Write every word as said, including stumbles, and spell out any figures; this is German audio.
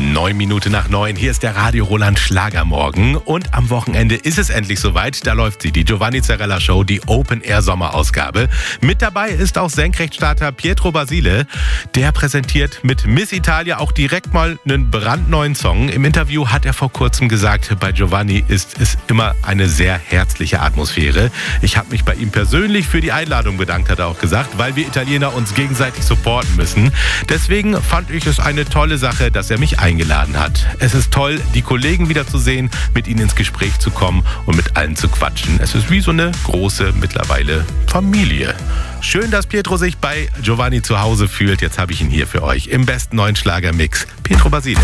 Neun Minuten nach neun, hier ist der Radio Roland Schlagermorgen und am Wochenende ist es endlich soweit, da läuft sie, die Giovanni Zarella Show, die Open Air Sommerausgabe. Mit dabei ist auch Senkrechtstarter Pietro Basile, der präsentiert mit Miss Italia auch direkt mal einen brandneuen Song. Im Interview hat er vor kurzem gesagt, bei Giovanni ist es immer eine sehr herzliche Atmosphäre. Ich habe mich bei ihm persönlich für die Einladung bedankt, hat er auch gesagt, weil wir Italiener uns gegenseitig supporten müssen. Deswegen fand ich es eine tolle Sache, dass er mich eingeladen hat. Es ist toll, die Kollegen wieder zu sehen, mit ihnen ins Gespräch zu kommen und mit allen zu quatschen. Es ist wie so eine große, mittlerweile Familie. Schön, dass Pietro sich bei Giovanni zu Hause fühlt. Jetzt habe ich ihn hier für euch im besten neuen Schlagermix. Pietro Basile.